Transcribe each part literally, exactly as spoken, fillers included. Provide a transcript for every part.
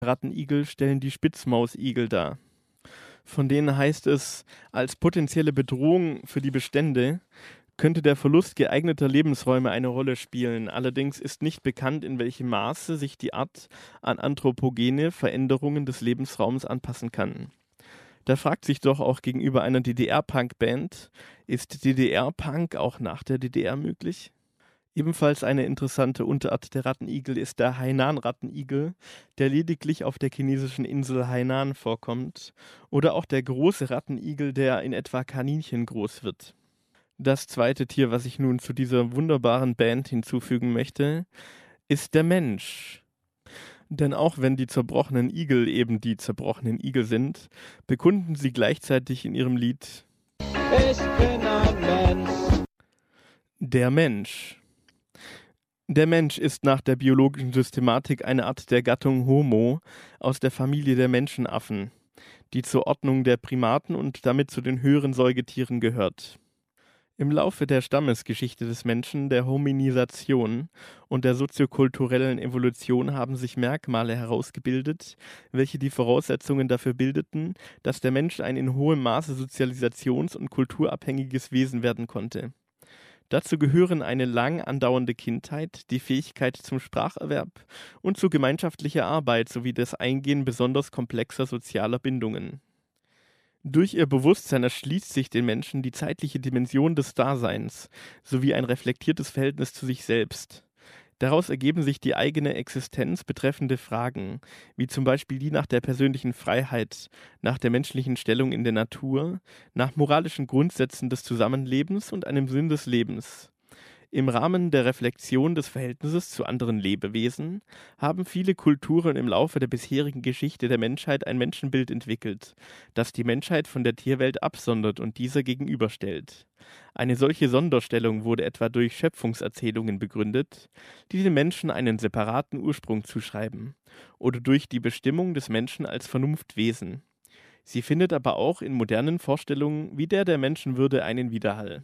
Rattenigel stellen die Spitzmausigel dar. Von denen heißt es, als potenzielle Bedrohung für die Bestände könnte der Verlust geeigneter Lebensräume eine Rolle spielen. Allerdings ist nicht bekannt, in welchem Maße sich die Art an anthropogene Veränderungen des Lebensraums anpassen kann. Da fragt sich doch auch gegenüber einer D D R-Punk-Band, ist D D R-Punk auch nach der D D R möglich? Ebenfalls eine interessante Unterart der Rattenigel ist der Hainan-Rattenigel, der lediglich auf der chinesischen Insel Hainan vorkommt, oder auch der große Rattenigel, der in etwa Kaninchen groß wird. Das zweite Tier, was ich nun zu dieser wunderbaren Band hinzufügen möchte, ist der Mensch. Denn auch wenn die zerbrochenen Igel eben die zerbrochenen Igel sind, bekunden sie gleichzeitig in ihrem Lied: Ich bin ein Mensch. Der Mensch. Der Mensch ist nach der biologischen Systematik eine Art der Gattung Homo aus der Familie der Menschenaffen, die zur Ordnung der Primaten und damit zu den höheren Säugetieren gehört. Im Laufe der Stammesgeschichte des Menschen, der Hominisation und der soziokulturellen Evolution haben sich Merkmale herausgebildet, welche die Voraussetzungen dafür bildeten, dass der Mensch ein in hohem Maße sozialisations- und kulturabhängiges Wesen werden konnte. Dazu gehören eine lang andauernde Kindheit, die Fähigkeit zum Spracherwerb und zu gemeinschaftlicher Arbeit sowie das Eingehen besonders komplexer sozialer Bindungen. Durch ihr Bewusstsein erschließt sich den Menschen die zeitliche Dimension des Daseins sowie ein reflektiertes Verhältnis zu sich selbst. Daraus ergeben sich die eigene Existenz betreffende Fragen, wie zum Beispiel die nach der persönlichen Freiheit, nach der menschlichen Stellung in der Natur, nach moralischen Grundsätzen des Zusammenlebens und einem Sinn des Lebens. Im Rahmen der Reflexion des Verhältnisses zu anderen Lebewesen haben viele Kulturen im Laufe der bisherigen Geschichte der Menschheit ein Menschenbild entwickelt, das die Menschheit von der Tierwelt absondert und dieser gegenüberstellt. Eine solche Sonderstellung wurde etwa durch Schöpfungserzählungen begründet, die den Menschen einen separaten Ursprung zuschreiben, oder durch die Bestimmung des Menschen als Vernunftwesen. Sie findet aber auch in modernen Vorstellungen wie der der Menschenwürde einen Widerhall.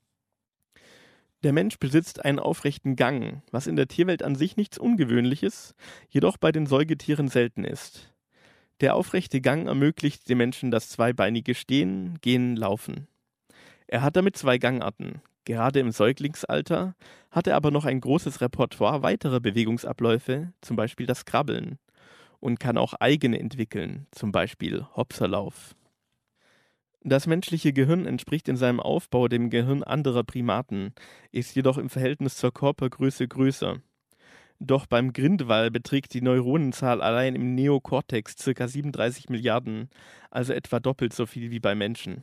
Der Mensch besitzt einen aufrechten Gang, was in der Tierwelt an sich nichts Ungewöhnliches, jedoch bei den Säugetieren selten ist. Der aufrechte Gang ermöglicht dem Menschen das zweibeinige Stehen, Gehen, Laufen. Er hat damit zwei Gangarten. Gerade im Säuglingsalter hat er aber noch ein großes Repertoire weiterer Bewegungsabläufe, zum Beispiel das Krabbeln, und kann auch eigene entwickeln, zum Beispiel Hopserlauf. Das menschliche Gehirn entspricht in seinem Aufbau dem Gehirn anderer Primaten, ist jedoch im Verhältnis zur Körpergröße größer. Doch beim Grindwal beträgt die Neuronenzahl allein im Neokortex ca. siebenunddreißig Milliarden, also etwa doppelt so viel wie beim Menschen.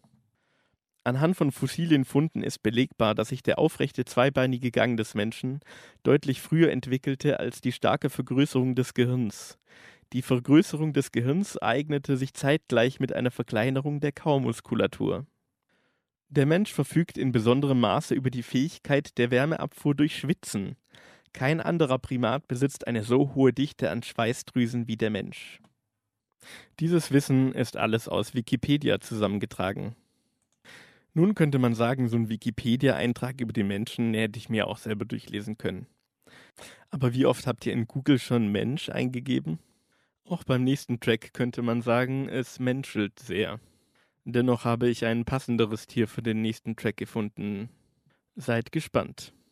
Anhand von fossilen Funden ist belegbar, dass sich der aufrechte zweibeinige Gang des Menschen deutlich früher entwickelte als die starke Vergrößerung des Gehirns. Die Vergrößerung des Gehirns eignete sich zeitgleich mit einer Verkleinerung der Kaumuskulatur. Der Mensch verfügt in besonderem Maße über die Fähigkeit der Wärmeabfuhr durch Schwitzen. Kein anderer Primat besitzt eine so hohe Dichte an Schweißdrüsen wie der Mensch. Dieses Wissen ist alles aus Wikipedia zusammengetragen. Nun könnte man sagen, so ein Wikipedia-Eintrag über den Menschen hätte ich mir auch selber durchlesen können. Aber wie oft habt ihr in Google schon Mensch eingegeben? Auch beim nächsten Track könnte man sagen, es menschelt sehr. Dennoch habe ich ein passenderes Tier für den nächsten Track gefunden. Seid gespannt.